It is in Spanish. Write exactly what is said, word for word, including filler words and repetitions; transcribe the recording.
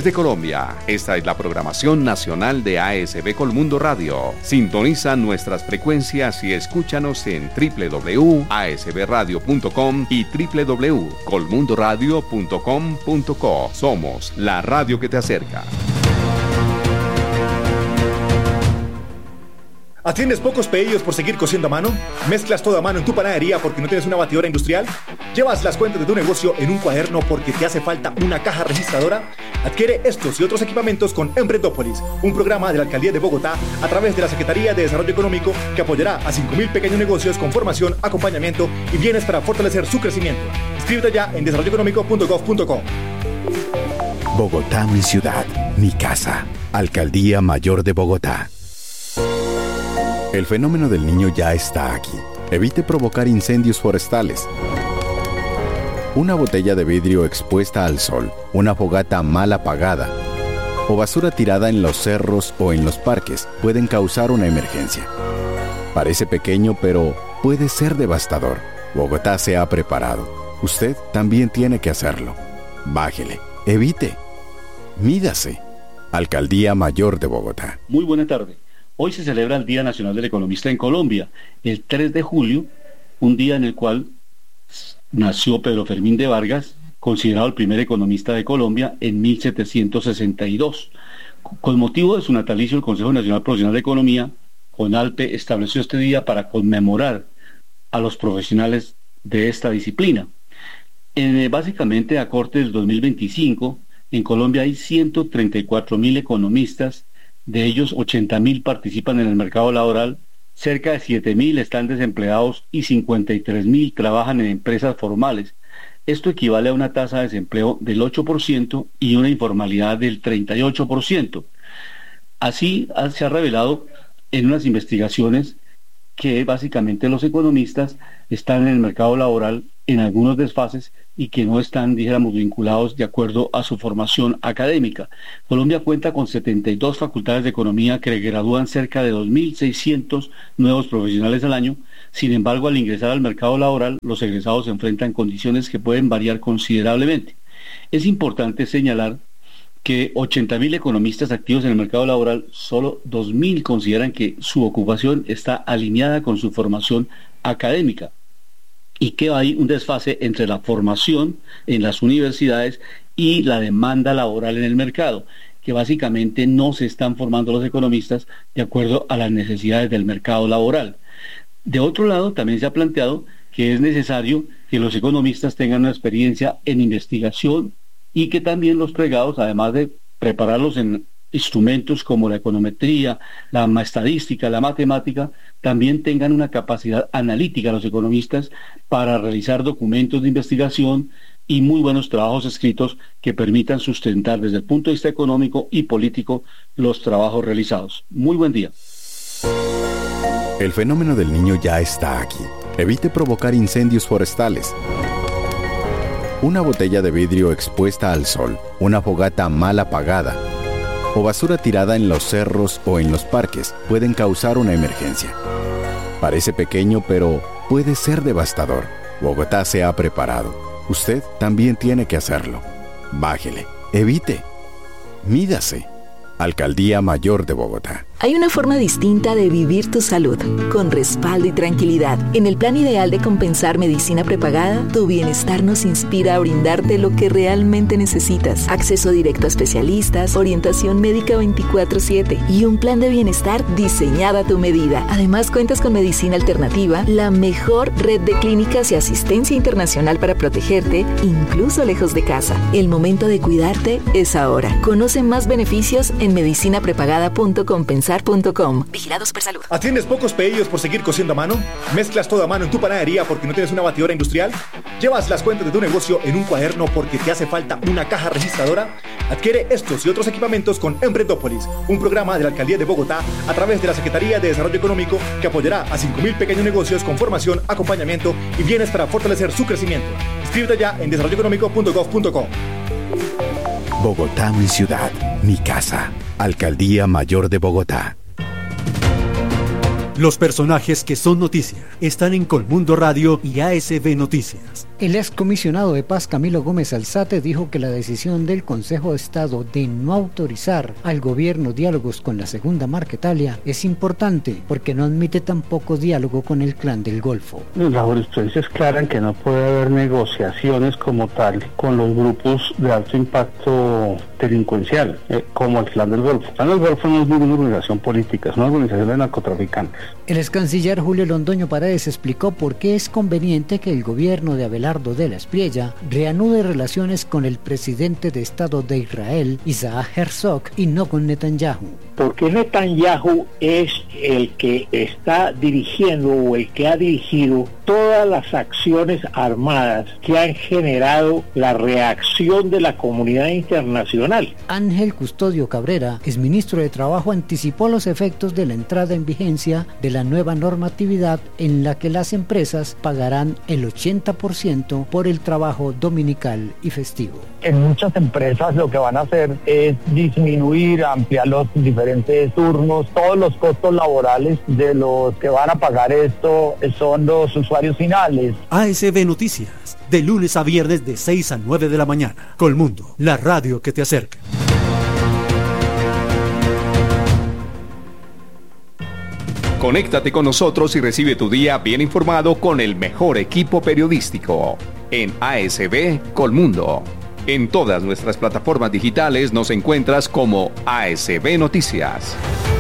desde Colombia. Esta es la programación nacional de A S B Colmundo Radio. Sintoniza nuestras frecuencias y escúchanos en doble u doble u doble u punto a s b radio punto com y doble u doble u doble u punto colmundo radio punto com punto co. Somos la radio que te acerca. ¿Atiendes pocos pedidos por seguir cociendo a mano? ¿Mezclas todo a mano en tu panadería porque no tienes una batidora industrial? ¿Llevas las cuentas de tu negocio en un cuaderno porque te hace falta una caja registradora? Adquiere estos y otros equipamientos con Emprendópolis, un programa de la Alcaldía de Bogotá a través de la Secretaría de Desarrollo Económico que apoyará a cinco mil pequeños negocios con formación, acompañamiento y bienes para fortalecer su crecimiento. Inscríbete ya en desarrollo económico punto gov punto co. Bogotá, mi ciudad, mi casa. Alcaldía Mayor de Bogotá. El fenómeno del Niño ya está aquí. Evite provocar incendios forestales. Una botella de vidrio expuesta al sol, una fogata mal apagada o basura tirada en los cerros o en los parques pueden causar una emergencia. Parece pequeño, pero puede ser devastador. Bogotá se ha preparado. Usted también tiene que hacerlo. Bájele, evite, mídase. Alcaldía Mayor de Bogotá. Muy buena tarde. Hoy se celebra el Día Nacional del Economista en Colombia, el tres de julio, un día en el cual nació Pedro Fermín de Vargas, considerado el primer economista de Colombia en mil setecientos sesenta y dos. Con motivo de su natalicio, el Consejo Nacional Profesional de Economía, CONALPE, estableció este día para conmemorar a los profesionales de esta disciplina. En, básicamente, a corte del dos mil veinticinco, en Colombia hay ciento treinta y cuatro mil economistas. De ellos, ochenta mil participan en el mercado laboral, cerca de siete mil están desempleados y cincuenta y tres mil trabajan en empresas formales. Esto equivale a una tasa de desempleo del ocho por ciento y una informalidad del treinta y ocho por ciento. Así se ha revelado en unas investigaciones que básicamente los economistas están en el mercado laboral en algunos desfases y que no están, dijéramos, vinculados de acuerdo a su formación académica. Colombia cuenta con setenta y dos facultades de economía que gradúan cerca de dos mil seiscientos nuevos profesionales al año. Sin embargo, al ingresar al mercado laboral, los egresados se enfrentan condiciones que pueden variar considerablemente. Es importante señalar que ochenta mil economistas activos en el mercado laboral, solo dos mil consideran que su ocupación está alineada con su formación académica, y que hay un desfase entre la formación en las universidades y la demanda laboral en el mercado, que básicamente no se están formando los economistas de acuerdo a las necesidades del mercado laboral. De otro lado, también se ha planteado que es necesario que los economistas tengan una experiencia en investigación y que también los pregrados, además de prepararlos en instrumentos como la econometría, la estadística, la matemática, también tengan una capacidad analítica los economistas para realizar documentos de investigación y muy buenos trabajos escritos que permitan sustentar desde el punto de vista económico y político los trabajos realizados. Muy buen día. El fenómeno del Niño ya está aquí. Evite provocar incendios forestales. Una botella de vidrio expuesta al sol, una fogata mal apagada o basura tirada en los cerros o en los parques pueden causar una emergencia. Parece pequeño, pero puede ser devastador. Bogotá se ha preparado. Usted también tiene que hacerlo. Bájele, evite, mídase. Alcaldía Mayor de Bogotá. Hay una forma distinta de vivir tu salud, con respaldo y tranquilidad. En el plan ideal de compensar medicina prepagada, tu bienestar nos inspira a brindarte lo que realmente necesitas. Acceso directo a especialistas, orientación médica veinticuatro siete y un plan de bienestar diseñado a tu medida. Además, cuentas con medicina alternativa, la mejor red de clínicas y asistencia internacional para protegerte, incluso lejos de casa. El momento de cuidarte es ahora. Conoce más beneficios en medicina prepagada punto compensar punto com. Vigilado Supersalud. ¿Atiendes pocos pedidos por seguir cociendo a mano? ¿Mezclas todo a mano en tu panadería porque no tienes una batidora industrial? ¿Llevas las cuentas de tu negocio en un cuaderno porque te hace falta una caja registradora? Adquiere estos y otros equipamientos con Emprendópolis, un programa de la Alcaldía de Bogotá a través de la Secretaría de Desarrollo Económico que apoyará a cinco mil pequeños negocios con formación, acompañamiento y bienes para fortalecer su crecimiento. Inscríbete ya en desarrollo económico punto gov punto co. Bogotá, mi ciudad, mi casa. Alcaldía Mayor de Bogotá. Los personajes que son noticia están en Colmundo Radio y A S B Noticias. El excomisionado de Paz Camilo Gómez Alzate dijo que la decisión del Consejo de Estado de no autorizar al gobierno diálogos con la Segunda Marquetalia es importante porque no admite tampoco diálogo con el Clan del Golfo. La jurisprudencia es clara en que no puede haber negociaciones como tal con los grupos de alto impacto delincuencial, eh, como el Clan del Golfo. El Clan del Golfo no es ninguna organización política, es una organización de narcotraficantes. El ex canciller Julio Londoño Paredes explicó por qué es conveniente que el gobierno de Abelardo de la Espriella reanude relaciones con el presidente de Estado de Israel, Isaac Herzog, y no con Netanyahu. Porque Netanyahu es el que está dirigiendo o el que ha dirigido todas las acciones armadas que han generado la reacción de la comunidad internacional. Ángel Custodio Cabrera, exministro de Trabajo, anticipó los efectos de la entrada en vigencia de la nueva normatividad en la que las empresas pagarán el ochenta por ciento por el trabajo dominical y festivo. En muchas empresas lo que van a hacer es disminuir, ampliar los diferentes turnos, todos los costos laborales de los que van a pagar esto son los usuarios finales. A S B Noticias, de lunes a viernes de seis a nueve de la mañana. Colmundo, la radio que te acerca. Conéctate con nosotros y recibe tu día bien informado con el mejor equipo periodístico en A S B Colmundo. En todas nuestras plataformas digitales nos encuentras como A S B Noticias.